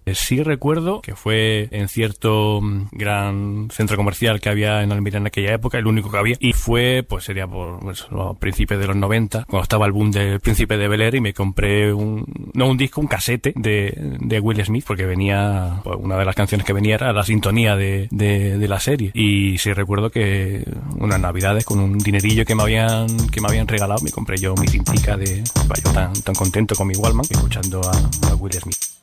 Sí recuerdo que fue en cierto gran centro comercial que había en Almería en aquella época, el único que había, y fue, pues sería por los principios de los 90, cuando estaba el boom del Príncipe de Bel-Air, y me compré un disco, un casete de Will Smith, porque venía, pues, una de las canciones que venía era la sintonía de la serie. Y sí recuerdo que unas navidades, con un dinerillo que me habían regalado, me compré yo mi cintica de, vaya, tan contento con mi Walkman, escuchando a Will Smith.